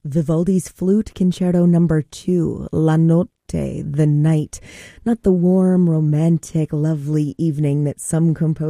Vivaldi's Flute Concerto Number 2, La Notte, the night, not the warm, romantic, lovely evening that some composers